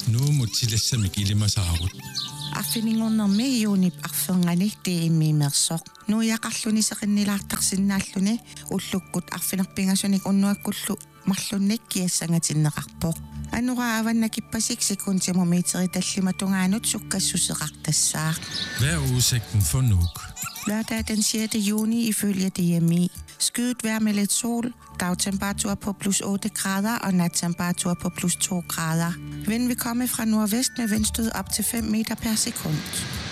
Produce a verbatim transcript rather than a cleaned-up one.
Nu må tillægge gilima saarut. Affiningornermi iunip arferngani tiimmiimersooq nuiaqarluni seqinnilaartarsinnaalluni ullukkut arfinerpingasunik unnuakkullu marlunnik kiassangatinneqarpoq anura avannakippasik sekuntimumiiteri tallimatungaanut sukkassuseqartassaaq. Hvad er udsigten for Nuuk? Lørdag den sjette juni ifølge D M I. Skyet vejr med lidt sol, dagtemperatur på plus otte grader og nattemperatur på plus to grader. Vind vil komme fra nordvest med vindstød op til fem meter per sekund.